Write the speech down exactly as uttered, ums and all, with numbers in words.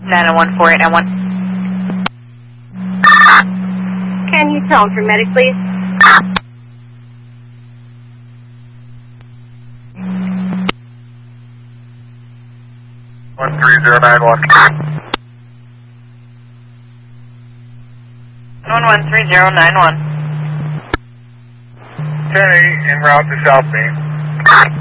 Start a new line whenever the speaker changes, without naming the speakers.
nine oh one four eight nine one.
Can you tone for medic, please?
one three zero nine one.
one one three zero nine one.
ten eight en route to South Main.